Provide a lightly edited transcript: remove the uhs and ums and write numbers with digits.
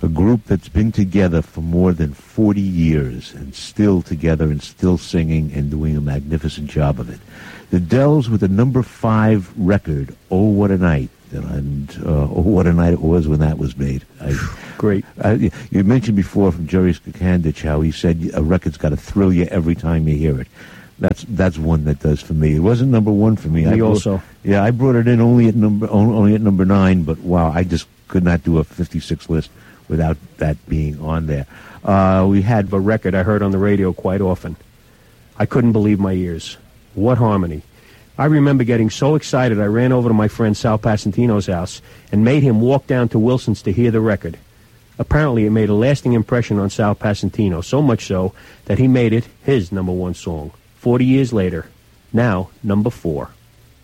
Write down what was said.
group that's been together for more than 40 years and still together and still singing and doing a magnificent job of it. The Dells with the number 5 record, Oh What a Night. And oh, what a night it was when that was made. Great. You mentioned before from Jerry Skakandich how he said a record's got to thrill you every time you hear it. That's one that does for me. It wasn't number 1 for me. I brought it in only at number 9, but wow, I just could not do a 56 list without that being on there. We had a record I heard on the radio quite often. I couldn't believe my ears. What harmony. I remember getting so excited I ran over to my friend Sal Pasentino's house and made him walk down to Wilson's to hear the record. Apparently it made a lasting impression on Sal Pasentino, so much so that he made it his number 1 song. 40 years later, now number 4.